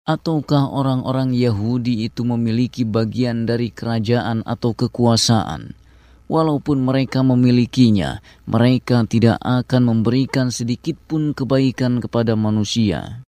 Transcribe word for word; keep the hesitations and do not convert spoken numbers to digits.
Ataukah orang-orang Yahudi itu memiliki bagian dari kerajaan atau kekuasaan? Walaupun mereka memilikinya, mereka tidak akan memberikan sedikit pun kebaikan kepada manusia.